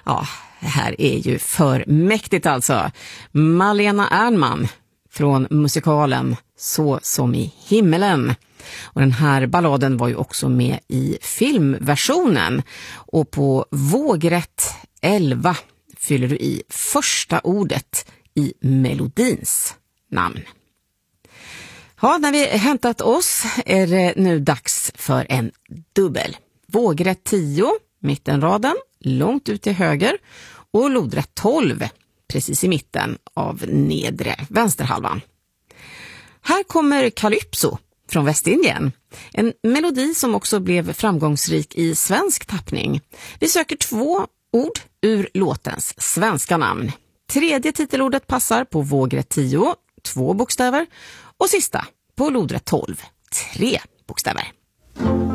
Ja, det här är ju för mäktigt alltså. Malena Ernman från musikalen Så som i himmelen. Och den här balladen var ju också med i filmversionen. Och på vågrätt 11 fyller du i första ordet i melodins namn. Ja, när vi hämtat oss är det nu dags för en dubbel. Vågrätt 10, mittenraden, långt ut till höger, och lodrätt 12, precis i mitten av nedre vänsterhalvan. Här kommer Calypso från Västindien, en melodi som också blev framgångsrik i svensk tappning. Vi söker 2 ord ur låtens svenska namn. Tredje titelordet passar på vågrätt 10, 2 bokstäver, och sista på lodrätt 12, 3 bokstäver.